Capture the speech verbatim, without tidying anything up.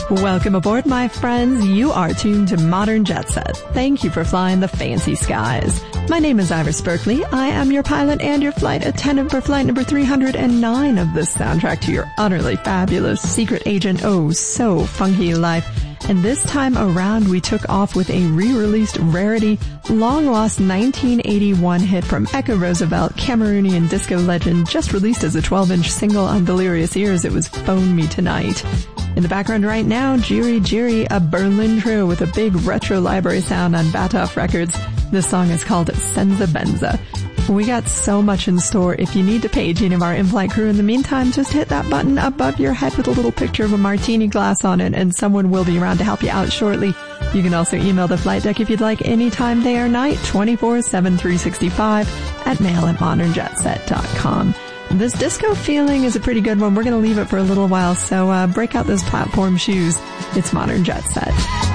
Welcome aboard, my friends. You are tuned to Modern Jet Set. Thank you for flying the fancy skies. My name is Iris Berkeley. I am your pilot and your flight attendant for flight number three hundred nine of this soundtrack to your utterly fabulous secret agent, oh so funky life. And this time around, we took off with a re-released rarity, long-lost nineteen eighty-one hit from Echo Roosevelt, Cameroonian disco legend, just released as a twelve-inch single on Delirious Ears. It was Phone Me Tonight. In the background right now, Jiri Jiri, a Berlin trio with a big retro library sound on Batoff Records. This song is called Senza Benza. We got so much in store. If you need to page any of our in-flight crew in the meantime, just hit that button above your head with a little picture of a martini glass on it, and someone will be around to help you out shortly. You can also email the flight deck if you'd like, anytime, day or night, twenty-four seven, three sixty-five at mail at modern jet set dot com. This disco feeling is a pretty good one. We're going to leave it for a little while, so uh, break out those platform shoes. It's Modern Jet Set.